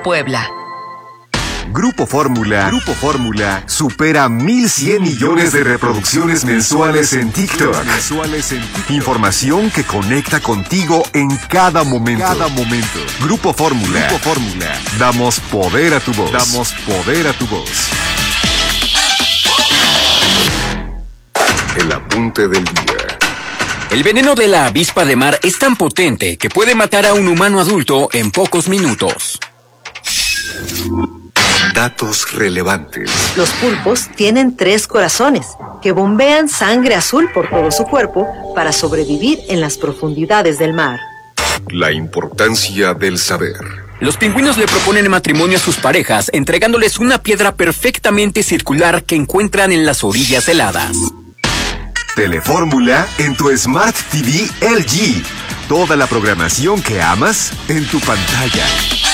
Puebla. Grupo Fórmula supera 1,100 millones de reproducciones mensuales en TikTok. Información que conecta contigo en cada momento. Grupo Fórmula. Damos poder a tu voz. El apunte del día. El veneno de la avispa de mar es tan potente que puede matar a un humano adulto en pocos minutos. Datos relevantes. Los pulpos tienen 3 corazones que bombean sangre azul por todo su cuerpo para sobrevivir en las profundidades del mar. La importancia del saber. Los pingüinos le proponen matrimonio a sus parejas entregándoles una piedra perfectamente circular que encuentran en las orillas heladas. Telefórmula en tu Smart TV LG. Toda la programación que amas en tu pantalla.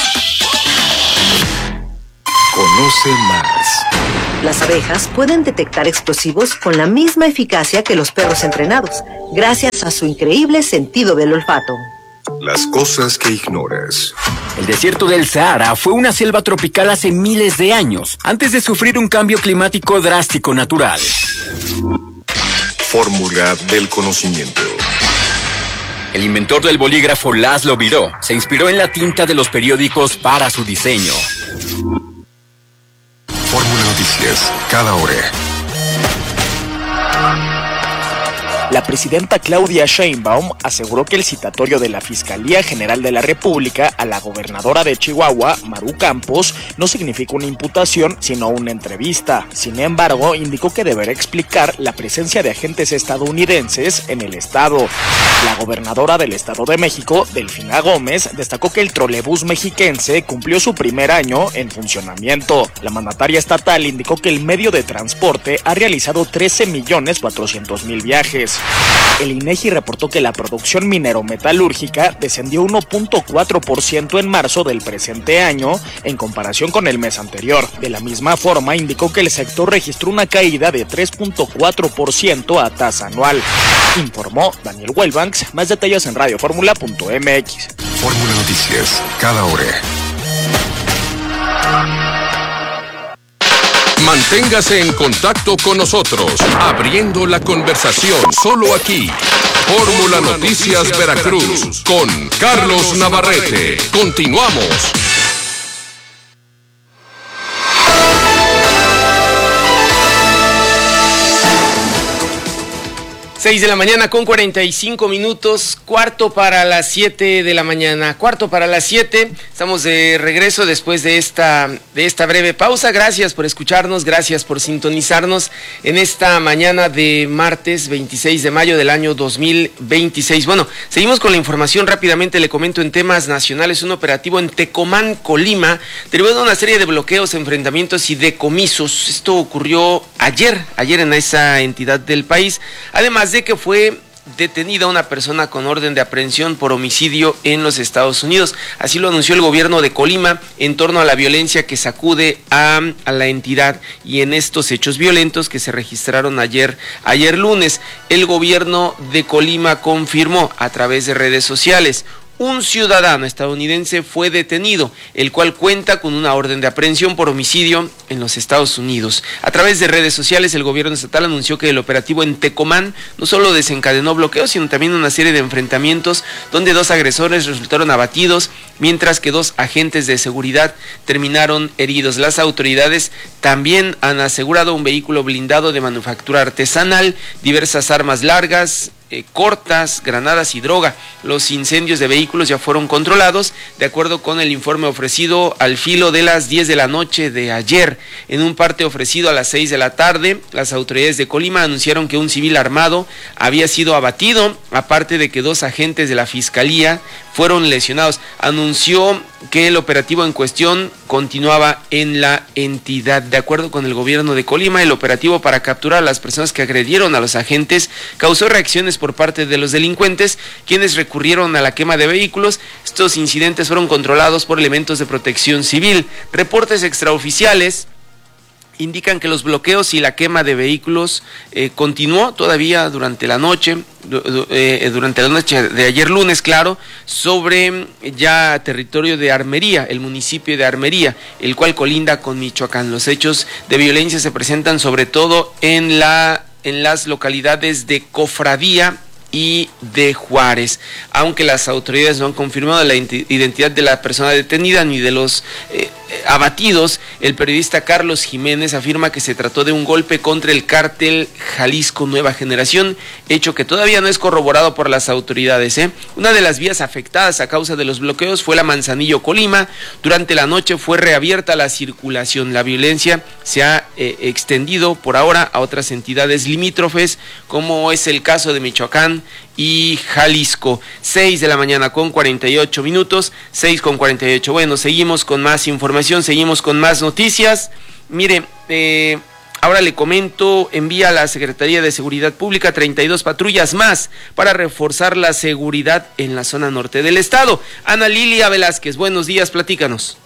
Conoce más. Las abejas pueden detectar explosivos con la misma eficacia que los perros entrenados, gracias a su increíble sentido del olfato. Las cosas que ignoras. El desierto del Sahara fue una selva tropical hace miles de años, antes de sufrir un cambio climático drástico natural. Fórmula del conocimiento. El inventor del bolígrafo Laszlo Biró se inspiró en la tinta de los periódicos para su diseño. Fórmula Noticias, cada hora. La presidenta Claudia Sheinbaum aseguró que el citatorio de la Fiscalía General de la República a la gobernadora de Chihuahua, Maru Campos, no significa una imputación, sino una entrevista. Sin embargo, indicó que deberá explicar la presencia de agentes estadounidenses en el estado. La gobernadora del Estado de México, Delfina Gómez, destacó que el trolebús mexiquense cumplió su primer año en funcionamiento. La mandataria estatal indicó que el medio de transporte ha realizado 13.400.000 viajes. El INEGI reportó que la producción minero-metalúrgica descendió 1.4% en marzo del presente año en comparación con el mes anterior. De la misma forma, indicó que el sector registró una caída de 3.4% a tasa anual. Informó Daniel Wellbanks. Más detalles en radioformula.mx. Fórmula Noticias, cada hora. Manténgase en contacto con nosotros, abriendo la conversación solo aquí. Fórmula Noticias Veracruz, con Carlos Navarrete. Continuamos. 6 de la mañana con 45 minutos, cuarto para las 7 de la mañana, estamos de regreso después de esta breve pausa. Gracias por escucharnos, gracias por sintonizarnos en esta mañana de martes 26 de mayo del año 2026. Bueno, seguimos con la información rápidamente, le comento en temas nacionales. Un operativo en Tecomán, Colima, derivó de una serie de bloqueos, enfrentamientos y decomisos. Esto ocurrió ayer en esa entidad del país, además de que fue detenida una persona con orden de aprehensión por homicidio en los Estados Unidos. Así lo anunció el gobierno de Colima en torno a la violencia que sacude a la entidad y en estos hechos violentos que se registraron ayer lunes. El gobierno de Colima confirmó a través de redes sociales: un ciudadano estadounidense fue detenido, el cual cuenta con una orden de aprehensión por homicidio en los Estados Unidos. A través de redes sociales, el gobierno estatal anunció que el operativo en Tecomán no solo desencadenó bloqueos, sino también una serie de enfrentamientos donde 2 agresores resultaron abatidos, mientras que 2 agentes de seguridad terminaron heridos. Las autoridades también han asegurado un vehículo blindado de manufactura artesanal, diversas armas largas, cortas, granadas y droga. Los incendios de vehículos ya fueron controlados, de acuerdo con el informe ofrecido al filo de las 10 de la noche de ayer. En un parte ofrecido a las 6 de la tarde, las autoridades de Colima anunciaron que un civil armado había sido abatido, aparte de que 2 agentes de la Fiscalía fueron lesionados. Anunció que el operativo en cuestión continuaba en la entidad. De acuerdo con el gobierno de Colima, el operativo para capturar a las personas que agredieron a los agentes causó reacciones por parte de los delincuentes, quienes recurrieron a la quema de vehículos. Estos incidentes fueron controlados por elementos de protección civil. Reportes extraoficiales indican que los bloqueos y la quema de vehículos continuó todavía durante la noche de ayer lunes, claro, sobre ya territorio de Armería, el municipio de Armería, el cual colinda con Michoacán. Los hechos de violencia se presentan sobre todo en las localidades de Cofradía y de Juárez, aunque las autoridades no han confirmado la identidad de la persona detenida ni de los abatidos. El periodista Carlos Jiménez afirma que se trató de un golpe contra el cártel Jalisco Nueva Generación, hecho que todavía no es corroborado por las autoridades. Una de las vías afectadas a causa de los bloqueos fue la Manzanillo-Colima. Durante la noche fue reabierta la circulación. La violencia se ha extendido por ahora a otras entidades limítrofes, como es el caso de Michoacán y Jalisco. 6 de la mañana con 48 minutos, 6:48. Bueno, seguimos con más información, seguimos con más noticias. Mire, ahora le comento, envía a la Secretaría de Seguridad Pública 32 patrullas más para reforzar la seguridad en la zona norte del estado. Ana Lilia Velázquez, buenos días, platícanos.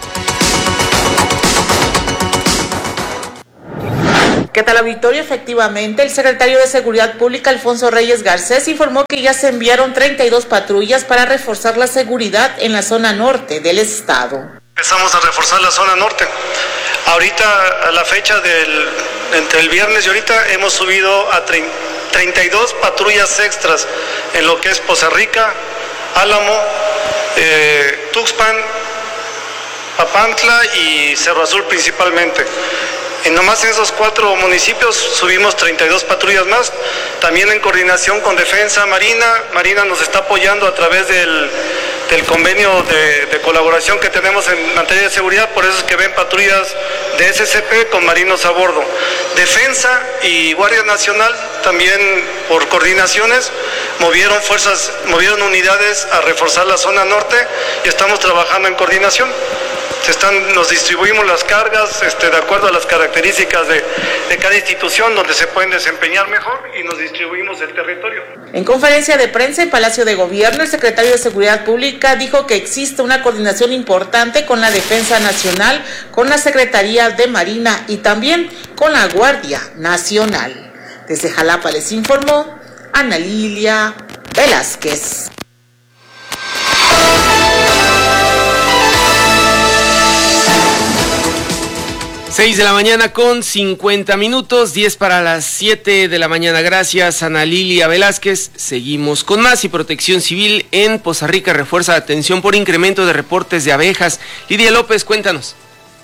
¿Qué tal, auditorio? Efectivamente, el secretario de Seguridad Pública, Alfonso Reyes Garcés, informó que ya se enviaron 32 patrullas para reforzar la seguridad en la zona norte del estado. Empezamos a reforzar la zona norte. Ahorita, a la fecha entre el viernes y ahorita, hemos subido a 32 patrullas extras en lo que es Poza Rica, Álamo, Tuxpan, Papantla y Cerro Azul principalmente. Y nomás en esos 4 municipios subimos 32 patrullas más, también en coordinación con Defensa Marina. Marina nos está apoyando a través del convenio de colaboración que tenemos en materia de seguridad, por eso es que ven patrullas de SCP con marinos a bordo. Defensa y Guardia Nacional también por coordinaciones movieron unidades a reforzar la zona norte y estamos trabajando en coordinación. Nos distribuimos las cargas de acuerdo a las características de cada institución donde se pueden desempeñar mejor y nos distribuimos el territorio. En conferencia de prensa en Palacio de Gobierno, el secretario de Seguridad Pública dijo que existe una coordinación importante con la Defensa Nacional, con la Secretaría de Marina y también con la Guardia Nacional. Desde Jalapa les informó Ana Lilia Velázquez. 6 de la mañana con 50 minutos, 10 para las 7 de la mañana. Gracias, Ana Lilia Velázquez. Seguimos con más. Y Protección Civil en Poza Rica refuerza la atención por incremento de reportes de abejas. Lidia López, cuéntanos.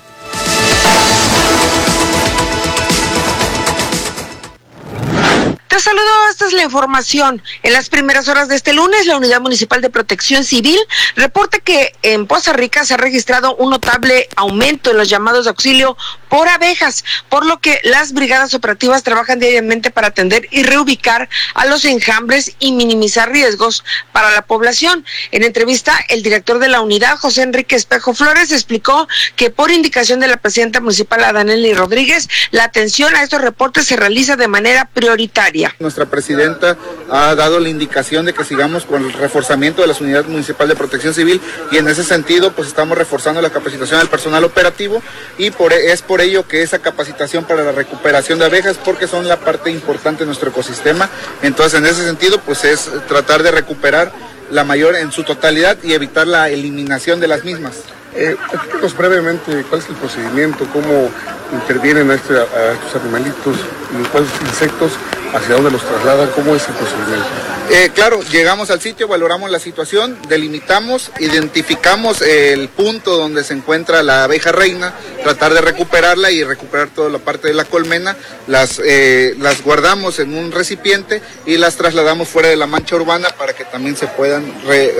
Te saludo, esta es la información. En las primeras horas de este lunes, la Unidad Municipal de Protección Civil reporta que en Poza Rica se ha registrado un notable aumento en los llamados de auxilio por abejas, por lo que las brigadas operativas trabajan diariamente para atender y reubicar a los enjambres y minimizar riesgos para la población. En entrevista, el director de la unidad, José Enrique Espejo Flores, explicó que por indicación de la presidenta municipal, Adaneli Rodríguez, la atención a estos reportes se realiza de manera prioritaria. Nuestra presidenta ha dado la indicación de que sigamos con el reforzamiento de la Unidad Municipal de Protección Civil y en ese sentido pues estamos reforzando la capacitación del personal operativo y es por ello que esa capacitación para la recuperación de abejas, porque son la parte importante de nuestro ecosistema. Entonces en ese sentido pues es tratar de recuperar la mayor en su totalidad y evitar la eliminación de las mismas. Explícanos brevemente cuál es el procedimiento, cómo intervienen a estos animalitos, cuáles insectos, hacia dónde los trasladan, cómo es el procedimiento. Claro, llegamos al sitio, valoramos la situación, delimitamos, identificamos el punto donde se encuentra la abeja reina, tratar de recuperarla y recuperar toda la parte de la colmena, las guardamos en un recipiente y las trasladamos fuera de la mancha urbana para que también se puedan,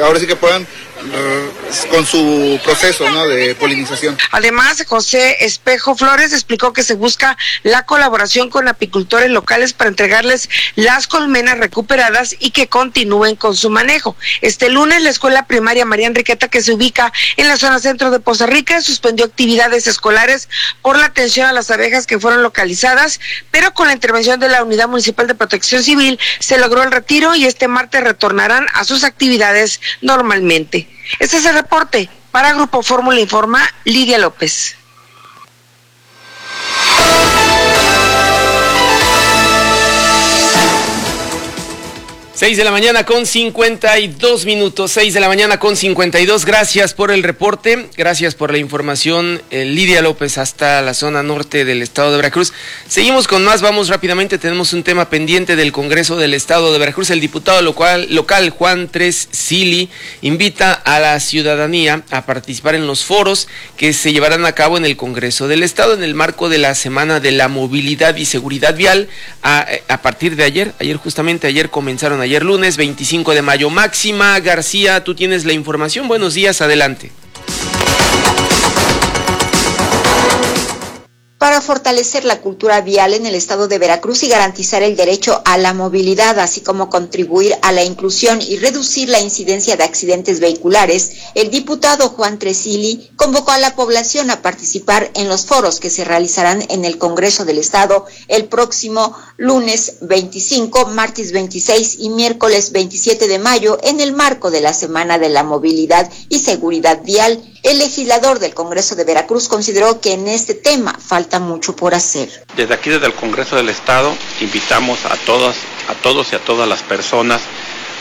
con su proceso, ¿no?, de polinización. Además, José Espejo Flores explicó que se busca la colaboración con apicultores locales para entregarles las colmenas recuperadas y que continúen con su manejo. Este lunes, la escuela primaria María Enriqueta, que se ubica en la zona centro de Poza Rica, suspendió actividades escolares por la atención a las abejas que fueron localizadas, pero con la intervención de la Unidad Municipal de Protección Civil se logró el retiro y este martes retornarán a sus actividades normalmente. Este es el reporte. Para Grupo Fórmula Informa, Lidia López. 6 de la mañana con 52 minutos, 6 de la mañana con 52. Gracias por el reporte, gracias por la información, Lidia López, hasta la zona norte del estado de Veracruz. Seguimos con más, vamos rápidamente, tenemos un tema pendiente del Congreso del estado de Veracruz. El diputado local Juan Tres Sili invita a la ciudadanía a participar en los foros que se llevarán a cabo en el Congreso del estado en el marco de la Semana de la Movilidad y Seguridad Vial. A partir de ayer comenzaron ayer lunes 25 de mayo. Máxima García, tú tienes la información. Buenos días, adelante. Para fortalecer la cultura vial en el estado de Veracruz y garantizar el derecho a la movilidad, así como contribuir a la inclusión y reducir la incidencia de accidentes vehiculares, el diputado Juan Tres Sili convocó a la población a participar en los foros que se realizarán en el Congreso del Estado el próximo lunes 25, martes 26 y miércoles 27 de mayo en el marco de la Semana de la Movilidad y Seguridad Vial. El legislador del Congreso de Veracruz consideró que en este tema falta mucho por hacer. Desde aquí, desde el Congreso del Estado, invitamos a todos y a todas las personas